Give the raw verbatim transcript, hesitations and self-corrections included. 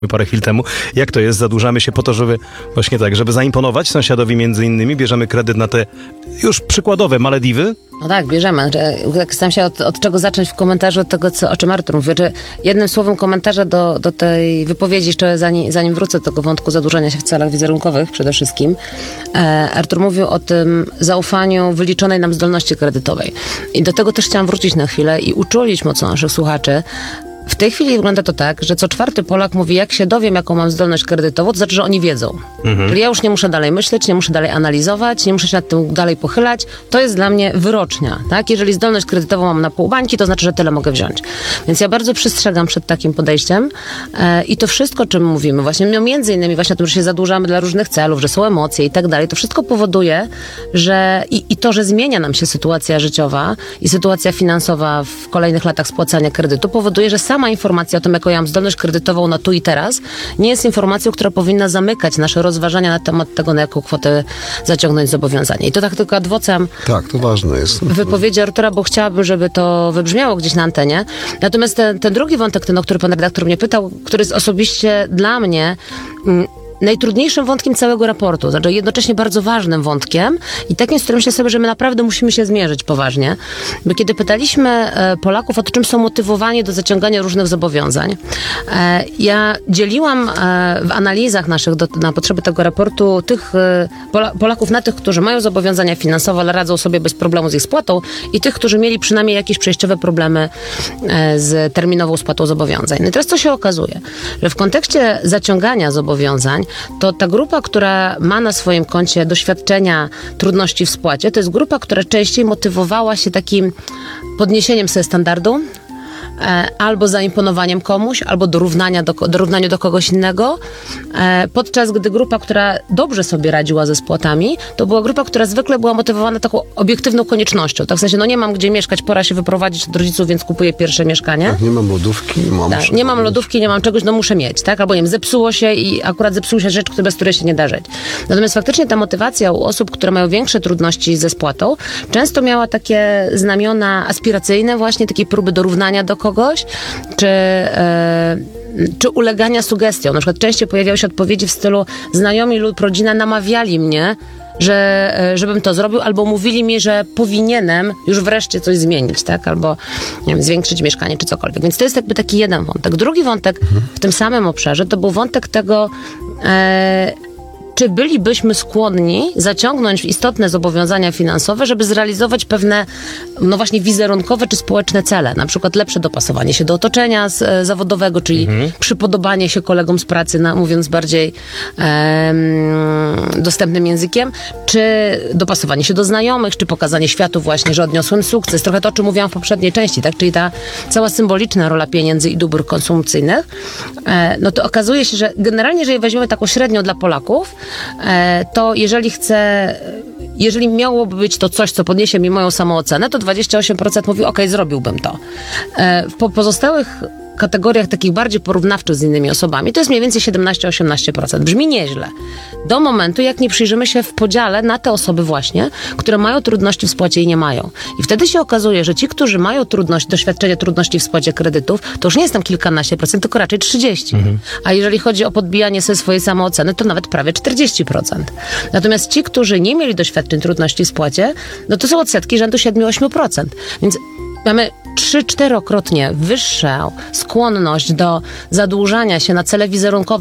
parę chwil temu. Jak to jest? Zadłużamy się po to, żeby właśnie tak, żeby zaimponować sąsiadowi między innymi, bierzemy kredyt na te już przykładowe Malediwy? No tak, bierzemy. Zastanawiam się od, od czego zacząć w komentarzu, od tego, co, o czym Artur mówił. Czy jednym słowem komentarza do, do tej wypowiedzi, jeszcze zanim, zanim wrócę do tego wątku zadłużania się w celach wizerunkowych przede wszystkim. E, Artur mówił o tym zaufaniu wyliczonej nam zdolności kredytowej. I do tego też chciałam wrócić na chwilę i uczulić mocno naszych słuchaczy. W tej chwili wygląda to tak, że co czwarty Polak mówi, jak się dowiem, jaką mam zdolność kredytową, to znaczy, że oni wiedzą. Mhm. Czyli ja już nie muszę dalej myśleć, nie muszę dalej analizować, nie muszę się nad tym dalej pochylać. To jest dla mnie wyrocznia, tak? Jeżeli zdolność kredytową mam na pół bańki, to znaczy, że tyle mogę wziąć. Więc ja bardzo przestrzegam przed takim podejściem e, i to wszystko, o czym mówimy, właśnie no między innymi właśnie o tym, że się zadłużamy dla różnych celów, że są emocje i tak dalej, to wszystko powoduje, że i, i to, że zmienia nam się sytuacja życiowa i sytuacja finansowa w kolejnych latach spłacania kredytu, powoduje, że sama informacja o tym, jaką ja mam zdolność kredytową na tu i teraz, nie jest informacją, która powinna zamykać nasze rozważania na temat tego, na jaką kwotę zaciągnąć zobowiązanie. I to tak tylko adwocem tak, to ważne jest. wypowiedzi Artura, bo chciałabym, żeby to wybrzmiało gdzieś na antenie. Natomiast ten, ten drugi wątek, ten, o który pan redaktor mnie pytał, który jest osobiście dla mnie mm, najtrudniejszym wątkiem całego raportu, znaczy jednocześnie bardzo ważnym wątkiem i takim, z którym się sobie, że my naprawdę musimy się zmierzyć poważnie. Bo kiedy pytaliśmy e, Polaków o to, czym są motywowani do zaciągania różnych zobowiązań, e, ja dzieliłam e, w analizach naszych do, na potrzeby tego raportu tych e, Pola, Polaków na tych, którzy mają zobowiązania finansowe, ale radzą sobie bez problemu z ich spłatą i tych, którzy mieli przynajmniej jakieś przejściowe problemy e, z terminową spłatą zobowiązań. No i teraz co się okazuje? Że w kontekście zaciągania zobowiązań to ta grupa, która ma na swoim koncie doświadczenia trudności w spłacie, to jest grupa, która częściej motywowała się takim podniesieniem sobie standardu, e, albo zaimponowaniem komuś, albo dorównania do, dorównaniu do kogoś innego, e, podczas gdy grupa, która dobrze sobie radziła ze spłatami, to była grupa, która zwykle była motywowana taką obiektywną koniecznością. Tak w sensie, no nie mam gdzie mieszkać, pora się wyprowadzić od rodziców, więc kupuję pierwsze mieszkanie. Tak, nie mam lodówki, mam tak, nie mam lodówki, nie mam czegoś, no muszę mieć, tak? Albo nie wiem, zepsuło się i akurat zepsuł się rzecz, bez której się nie da żyć. Natomiast faktycznie ta motywacja u osób, które mają większe trudności ze spłatą, często miała takie znamiona aspiracyjne właśnie, takie próby dorównania do kogoś, czy... Yy, czy ulegania sugestiom. Na przykład częściej pojawiały się odpowiedzi w stylu znajomi lub rodzina namawiali mnie, że, żebym to zrobił, albo mówili mi, że powinienem już wreszcie coś zmienić, tak? Albo nie wiem, zwiększyć mieszkanie, czy cokolwiek. Więc to jest jakby taki jeden wątek. Drugi wątek w tym samym obszarze to był wątek tego, e, czy bylibyśmy skłonni zaciągnąć istotne zobowiązania finansowe, żeby zrealizować pewne, no właśnie wizerunkowe czy społeczne cele, na przykład lepsze dopasowanie się do otoczenia z, zawodowego, czyli mhm. przypodobanie się kolegom z pracy, na, mówiąc bardziej em, dostępnym językiem, czy dopasowanie się do znajomych, czy pokazanie światu właśnie, że odniosłem sukces. Trochę to, o czym mówiłam w poprzedniej części, tak? Czyli ta cała symboliczna rola pieniędzy i dóbr konsumpcyjnych. E, no to okazuje się, że generalnie, jeżeli weźmiemy taką średnią dla Polaków, to jeżeli chcę, jeżeli miałoby być to coś, co podniesie mi moją samoocenę, to dwadzieścia osiem procent mówi, okej, zrobiłbym to. W pozostałych kategoriach takich bardziej porównawczych z innymi osobami, to jest mniej więcej siedemnaście do osiemnastu procent. Brzmi nieźle. Do momentu, jak nie przyjrzymy się w podziale na te osoby właśnie, które mają trudności w spłacie i nie mają. I wtedy się okazuje, że ci, którzy mają trudność, doświadczenie trudności w spłacie kredytów, to już nie jest tam kilkanaście procent, tylko raczej trzydzieści. Mhm. A jeżeli chodzi o podbijanie sobie swojej samooceny, to nawet prawie czterdzieści procent. Natomiast ci, którzy nie mieli doświadczeń trudności w spłacie, no to są odsetki rzędu siedem do ośmiu procent. Więc mamy trzy czterokrotnie wyższą skłonność do zadłużania się na cele wizerunkowe